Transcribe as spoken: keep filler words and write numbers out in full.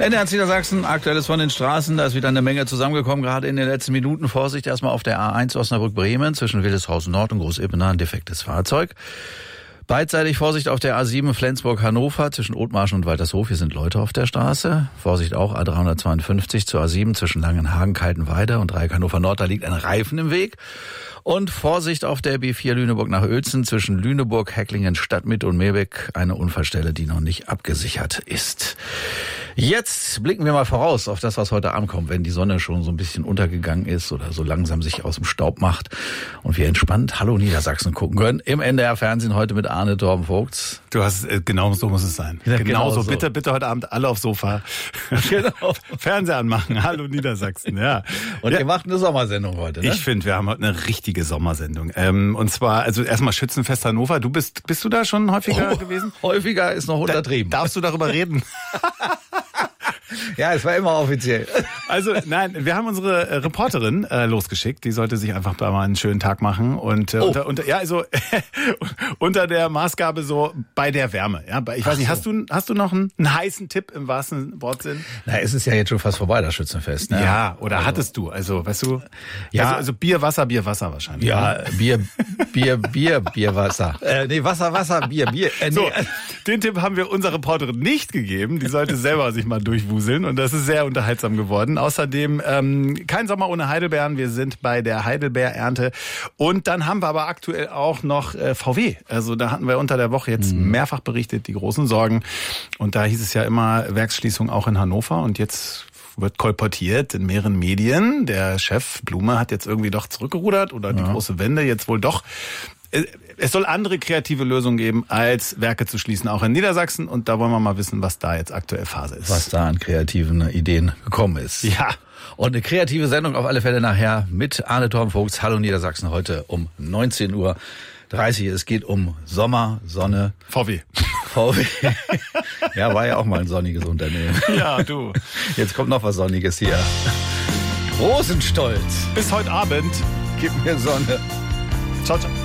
N D R Niedersachsen, Aktuelles von den Straßen. Da ist wieder eine Menge zusammengekommen, gerade in den letzten Minuten. Vorsicht erstmal auf der A eins Osnabrück-Bremen zwischen Wildeshausen Nord und Groß-Ebener, ein defektes Fahrzeug. Beidseitig Vorsicht auf der A sieben Flensburg-Hannover zwischen Othmarschen und Waltershof. Hier sind Leute auf der Straße. Vorsicht auch A dreihundertzweiundfünfzig zur A sieben zwischen Langenhagen, Kaltenweide und Dreieck Hannover Nord. Da liegt ein Reifen im Weg. Und Vorsicht auf der B vier Lüneburg nach Uelzen zwischen Lüneburg, Hecklingen, Stadtmitte und Meerbeck. Eine Unfallstelle, die noch nicht abgesichert ist. Jetzt blicken wir mal voraus auf das, was heute Abend kommt, wenn die Sonne schon so ein bisschen untergegangen ist oder so langsam sich aus dem Staub macht und wir entspannt Hallo Niedersachsen gucken können. Im N D R-Fernsehen heute mit Arne Torben-Vogts. Du hast, äh, genau so muss es sein. Ja, genau, genau so. so. Bitte, bitte heute Abend alle aufs Sofa. Genau. Fernseher anmachen. Hallo Niedersachsen, ja. Und ja. ihr macht eine Sommersendung heute, ne? Ich finde, wir haben heute eine richtige Sommersendung. Ähm, und zwar, also erstmal Schützenfest Hannover. Du bist, bist du da schon häufiger oh, gewesen? Häufiger ist noch untertrieben. Da, darfst du darüber reden? Ja, es war immer offiziell. Also nein, wir haben unsere äh, Reporterin äh, losgeschickt. Die sollte sich einfach da mal einen schönen Tag machen und äh, oh. unter, unter, ja, also unter der Maßgabe so bei der Wärme. Ja, ich weiß Ach nicht, so. hast du hast du noch einen, einen heißen Tipp im wahrsten Wortsinn? Na, es ist ja jetzt schon fast vorbei, das Schützenfest. Ne? Ja, oder also, hattest du? Also, weißt du? Ja, also, also Bier, Wasser, Bier, Wasser wahrscheinlich. Ja, ne? Bier, Bier, Bier, Bier, Wasser. Äh, nee, Wasser, Wasser, Bier, Bier. Äh, nee. So, den Tipp haben wir unserer Reporterin nicht gegeben. Die sollte selber sich mal durchwuseln und das ist sehr unterhaltsam geworden. Außerdem ähm, kein Sommer ohne Heidelbeeren. Wir sind bei der Heidelbeerernte. Und dann haben wir aber aktuell auch noch äh, V W. Also da hatten wir unter der Woche jetzt mhm. mehrfach berichtet, die großen Sorgen. Und da hieß es ja immer Werksschließung auch in Hannover. Und jetzt wird kolportiert in mehreren Medien. Der Chef Blume hat jetzt irgendwie doch zurückgerudert oder die ja. große Wende jetzt wohl doch. Es soll andere kreative Lösungen geben, als Werke zu schließen, auch in Niedersachsen. Und da wollen wir mal wissen, was da jetzt aktuell Phase ist. Was da an kreativen Ideen gekommen ist. Ja. Und eine kreative Sendung auf alle Fälle nachher mit Arne Torben-Vogts. Hallo Niedersachsen heute um neunzehn Uhr dreißig. Es geht um Sommer, Sonne. V W. V W. Ja, war ja auch mal ein sonniges Unternehmen. Ja, du. Jetzt kommt noch was Sonniges hier. Rosenstolz. Bis heute Abend. Gib mir Sonne. Ciao, ciao.